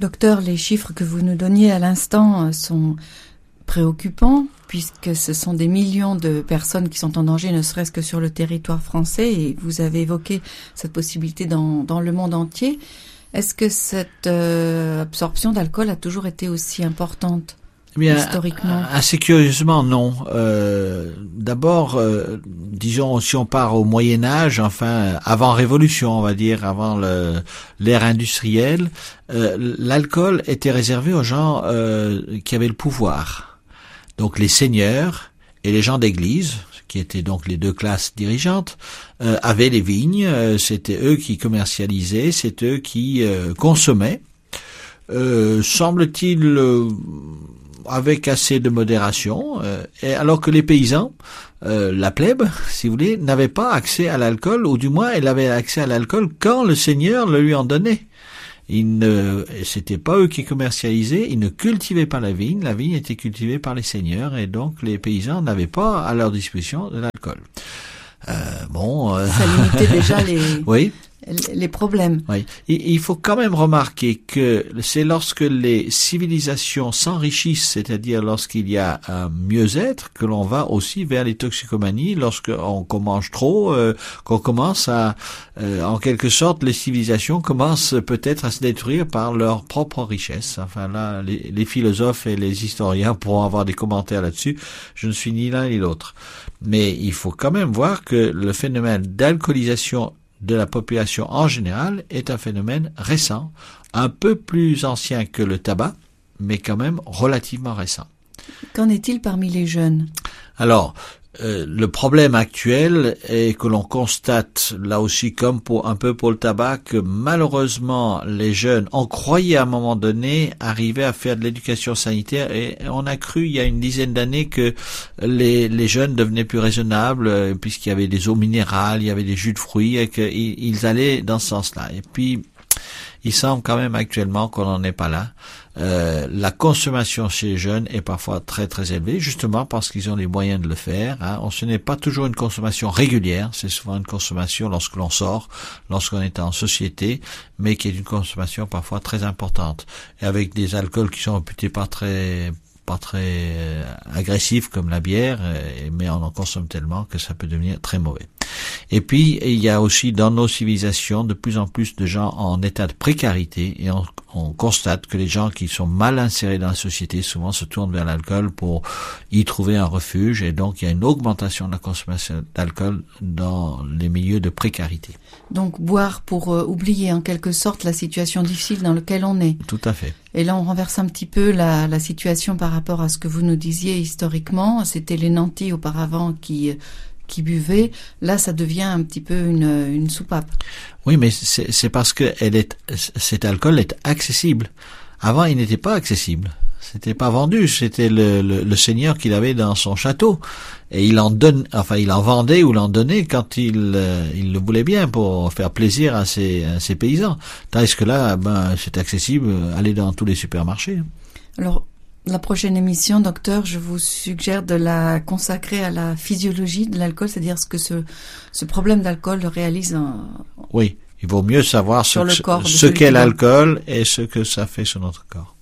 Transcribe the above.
Docteur, les chiffres que vous nous donniez à l'instant sont préoccupants, puisque ce sont des millions de personnes qui sont en danger, ne serait-ce que sur le territoire français, et vous avez évoqué cette possibilité dans le monde entier. Est-ce que cette absorption d'alcool a toujours été aussi importante? Bien, historiquement? Assez curieusement, non. D'abord, disons, si on part au Moyen-Âge, enfin, avant Révolution, on va dire, avant l'ère industrielle, l'alcool était réservé aux gens qui avaient le pouvoir. Donc les seigneurs et les gens d'église, qui étaient donc les deux classes dirigeantes, avaient les vignes, c'était eux qui commercialisaient, c'est eux qui consommaient. Semble-t-il avec assez de modération, et alors que les paysans, la plèbe, si vous voulez, n'avaient pas accès à l'alcool, ou du moins elle avait accès à l'alcool quand le seigneur le lui en donnait. C'était pas eux qui commercialisaient, ils ne cultivaient pas la vigne était cultivée par les seigneurs, et donc les paysans n'avaient pas à leur disposition de l'alcool. Ça limitait déjà les problèmes. Oui. Il faut quand même remarquer que c'est lorsque les civilisations s'enrichissent, c'est-à-dire lorsqu'il y a un mieux-être, que l'on va aussi vers les toxicomanies, lorsqu'on mange trop, qu'on commence à, en quelque sorte, les civilisations commencent peut-être à se détruire par leur propre richesse. Enfin là, les philosophes et les historiens pourront avoir des commentaires là-dessus. Je ne suis ni l'un ni l'autre. Mais il faut quand même voir que le phénomène d'alcoolisation de la population en général est un phénomène récent, un peu plus ancien que le tabac, mais quand même relativement récent. Qu'en est-il parmi les jeunes? Alors, le problème actuel est que l'on constate, là aussi comme un peu pour le tabac, que malheureusement les jeunes, on croyait à un moment donné arriver à faire de l'éducation sanitaire, et on a cru il y a une dizaine d'années que les jeunes devenaient plus raisonnables, puisqu'il y avait des eaux minérales, il y avait des jus de fruits, et qu'ils allaient dans ce sens-là. Et puis, il semble quand même actuellement qu'on n'en est pas là. La consommation chez les jeunes est parfois très très élevée, justement parce qu'ils ont les moyens de le faire. Ce n'est pas toujours une consommation régulière, c'est souvent une consommation lorsque l'on sort, lorsqu'on est en société, mais qui est une consommation parfois très importante. Et avec des alcools qui sont réputés pas très agressifs comme la bière, mais on en consomme tellement que ça peut devenir très mauvais. Et puis, il y a aussi dans nos civilisations de plus en plus de gens en état de précarité, et on constate que les gens qui sont mal insérés dans la société souvent se tournent vers l'alcool pour y trouver un refuge, et donc il y a une augmentation de la consommation d'alcool dans les milieux de précarité. Donc boire pour oublier en quelque sorte la situation difficile dans laquelle on est. Tout à fait. Et là on renverse un petit peu la situation par rapport à ce que vous nous disiez historiquement. C'était les nantis auparavant qui buvaient. Là ça devient un petit peu une soupape. Oui, mais c'est parce que cet alcool est accessible. Avant il n'était pas accessible. C'était pas vendu, c'était le seigneur qui l'avait dans son château, et il en vendait ou l'en donnait quand il le voulait bien pour faire plaisir à ses paysans. Tandis que là, c'est accessible, aller dans tous les supermarchés. Alors, la prochaine émission, docteur, je vous suggère de la consacrer à la physiologie de l'alcool, c'est-à-dire ce que ce problème d'alcool réalise Oui, il vaut mieux savoir sur le corps ce qu'est l'alcool et ce que ça fait sur notre corps.